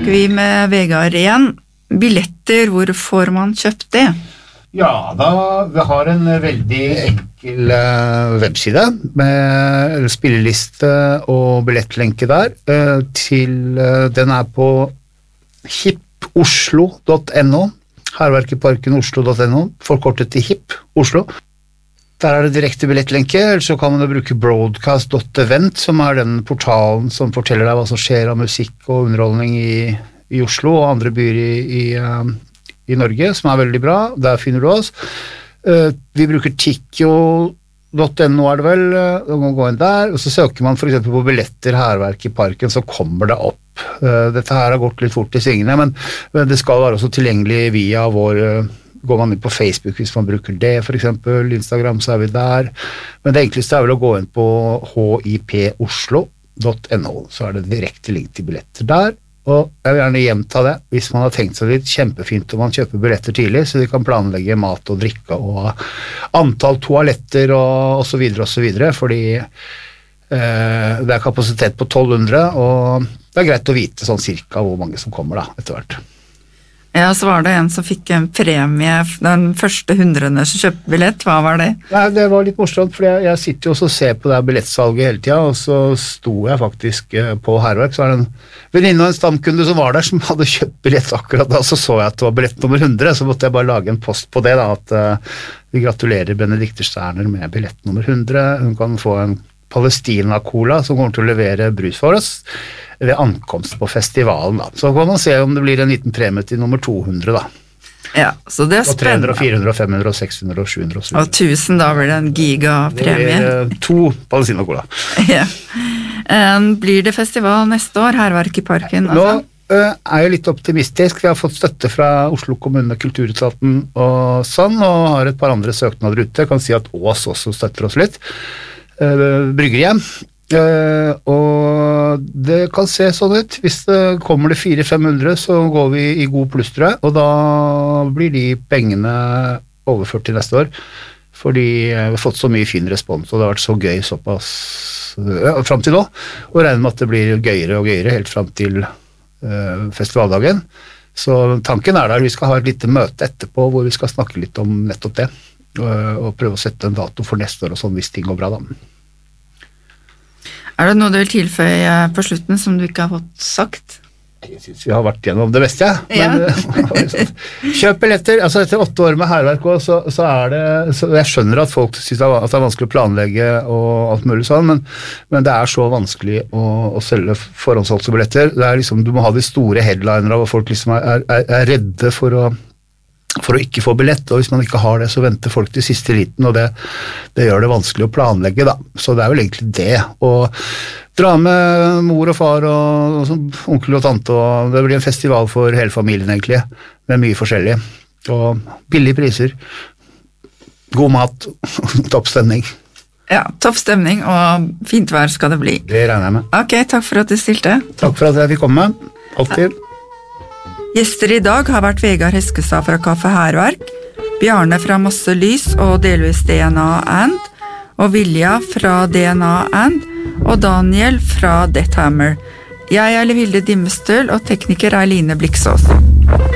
snakker vi med Vegard igjen. Billetter, hvor får man kjøpt det? Ja, vi har en veldig enkel webside med spilleliste og billettlenke der. Den på hipposlo.no, Hærverkparkenoslo.no, forkortet til HIP Oslo. Der det direkte billettlenke, eller så kan man bruke broadcast.event, som den portalen som forteller deg hva som skjer av musikk og underholdning i Oslo og andre byer i Norge, som veldig bra. Der finner du oss. Vi bruker Tikkio.no det vel, da må gå inn der, og så søker man for eksempel på billetter Hærverk i Parken, så kommer det opp. Dette her har gått litt fort i svingene, men det skal være også tilgjengelig via går man inn på Facebook hvis man bruker det, for eksempel Instagram, så vi der. Men det enkleste vel å gå inn på hiposlo.no, så det direkte link til billetter der. Og jeg vil gjerne gjenta det, hvis man har tenkt seg litt kjempefint om man kjøper billetter tidlig, så de kan planlegge mat og drikke og antall toaletter og så videre, fordi det kapasitet på 1200, og det greit å vite sånn cirka hvor mange som kommer da, etter hvert. Ja, så var det en som fikk en premie, den første 100 som kjøpte billett, hva var det? Nei, det var litt morsomt, for jeg sitter jo og ser på det billettsalget hele tiden, og så sto jeg faktisk på Hærverk, så det en venninne og en stamkunde som var der, som hadde kjøpt billett akkurat da, så jeg at det var billett nummer 100, så måtte jeg bare lage en post på det da, at vi gratulerer Benedikte Sterner med billett nummer 100, hun kan få en Palestina-cola som kommer til å levere brus for oss ved ankomst på festivalen da. Så kan man se om det blir en liten premie til nummer 200 da. Ja, så det spennende. Og 300, 400, 500, 600 og 700 og 700. Og 1000, da blir det en gigapremie. Det blir 2 Palestina-cola. Ja. Blir det festival neste år, Hærverk i Parken? Nå jeg litt optimistisk. Vi har fått støtte fra Oslo kommune, Kulturetaten og sånn, og har et par andre søknader ute. Jeg kan si at Ås også støtter oss litt. Bryggerhjem, og det kan se sånn ut. Hvis det kommer det 400-500, så går vi i god pluss, tror jeg, og da blir de pengene overført til neste år, fordi vi har fått så mye fin respons, og det har vært så gøy såpass frem til nå, og regner med at det blir gøyere og gøyere helt frem til festivaldagen. Så tanken der, vi skal ha et lite møte etterpå, hvor vi skal snakke litt om nettopp det, og prøve å sette en dato for neste år og sånn, hvis ting går bra da. Det noe du vil tilføye på slutten som du ikke har fått sagt? Jeg synes vi har vært gjennom det beste, ja. Men, kjøp billetter, altså etter 8 år med Hærverk også, så det, så jeg skjønner at folk synes at det vanskelig å planlegge og alt mulig sånn, men det så vanskelig å selge forhåndsholdte billetter. Det liksom, du må ha de store headlinere, og folk liksom redde for å ikke få billett, og hvis man ikke har det, så venter folk til siste liten, og det gjør det vanskelig å planlegge da, så det vel egentlig det, og dra med mor og far og onkel og tante, og det blir en festival for hele familien egentlig, med mye forskjellig, og billige priser, god mat, topp stemning. Ja, topp stemning, og fint vær skal det bli. Det regner jeg med. Ok, takk for at du stilte. Takk for at jeg fikk komme, alltid. Gjester i dag har vært Vegard Heskestad fra Kaffe Hærverk, Bjarne fra Masse Lys og delvis DNA & og Vilja fra DNA & og Daniel fra Death Hammer. Jeg Vilde Dimmestøl, og tekniker Line Bliksås.